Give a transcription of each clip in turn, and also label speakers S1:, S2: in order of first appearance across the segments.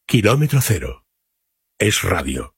S1: Kilómetro Cero. Es radio.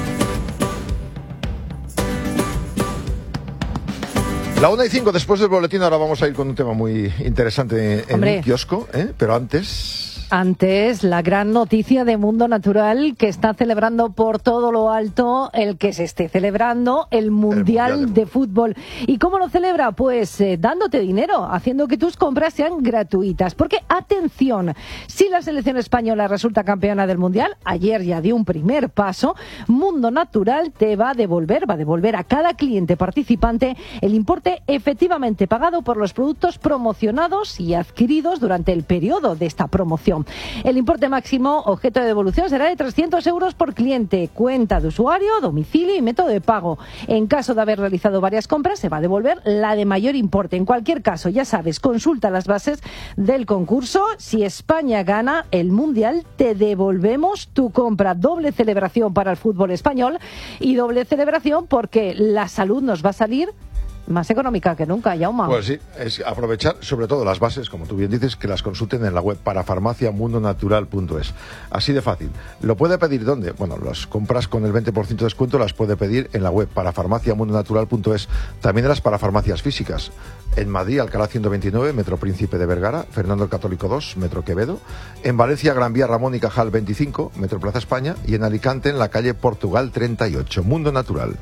S2: La 1:05, después del boletín, ahora vamos a ir con un tema muy interesante en un kiosco, pero Antes,
S3: la gran noticia de Mundo Natural, que está celebrando por todo lo alto el que se esté celebrando el Mundial de Fútbol. ¿Y cómo lo celebra? Pues dándote dinero, haciendo que tus compras sean gratuitas. Porque, atención, si la selección española resulta campeona del Mundial, ayer ya dio un primer paso, Mundo Natural te va a devolver a cada cliente participante el importe efectivamente pagado por los productos promocionados y adquiridos durante el periodo de esta promoción. El importe máximo objeto de devolución será de 300 euros por cliente, cuenta de usuario, domicilio y método de pago. En caso de haber realizado varias compras, se va a devolver la de mayor importe. En cualquier caso, ya sabes, consulta las bases del concurso. Si España gana el Mundial, te devolvemos tu compra. Doble celebración para el fútbol español y doble celebración porque la salud nos va a salir más económica que nunca, Jaume.
S2: Pues sí, es aprovechar sobre todo las bases, como tú bien dices, que las consulten en la web parafarmaciamundonatural.es. Así de fácil. ¿Lo puede pedir dónde? Bueno, las compras con el 20% de descuento las puede pedir en la web parafarmaciamundonatural.es. También de las parafarmacias físicas. En Madrid, Alcalá 129, Metro Príncipe de Vergara, Fernando el Católico 2, Metro Quevedo. En Valencia, Gran Vía Ramón y Cajal 25, Metro Plaza España. Y en Alicante, en la calle Portugal 38. Mundo Natural.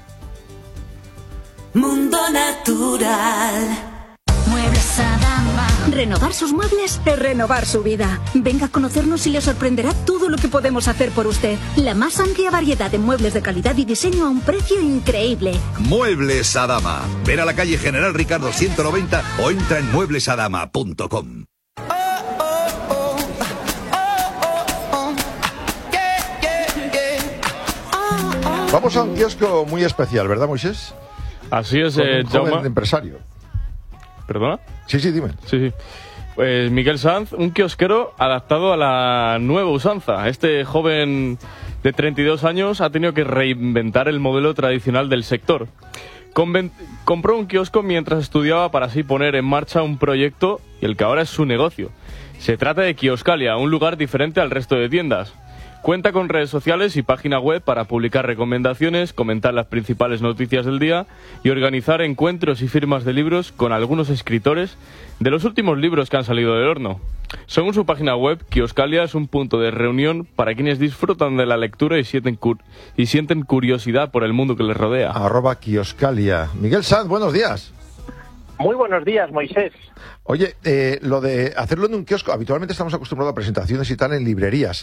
S4: Mundo Natural. Muebles Adama.
S5: Renovar sus muebles es renovar su vida. Venga a conocernos y le sorprenderá todo lo que podemos hacer por usted. La más amplia variedad de muebles de calidad y diseño a un precio increíble.
S6: Muebles Adama. Ven a la calle General Ricardo 190 o entra en mueblesadama.com.
S2: Vamos a un kiosco muy especial, ¿verdad, Moisés?
S7: Así es,
S2: un
S7: Jaume.
S2: joven empresario.
S7: ¿Perdona?
S2: Sí, dime.
S7: Sí. Pues Miguel Sanz, un kiosquero adaptado a la nueva usanza. Este joven de 32 años ha tenido que reinventar el modelo tradicional del sector. Compró un kiosco mientras estudiaba para así poner en marcha un proyecto y el que ahora es su negocio. Se trata de Kioscalia, un lugar diferente al resto de tiendas. Cuenta con redes sociales y página web para publicar recomendaciones, comentar las principales noticias del día y organizar encuentros y firmas de libros con algunos escritores de los últimos libros que han salido del horno. Según su página web, Kioscalia es un punto de reunión para quienes disfrutan de la lectura y sienten curiosidad por el mundo que les rodea.
S2: @Kioscalia. Miguel Sanz, buenos días.
S8: Muy buenos días, Moisés.
S2: Oye, lo de hacerlo en un kiosco, habitualmente estamos acostumbrados a presentaciones y tal en librerías.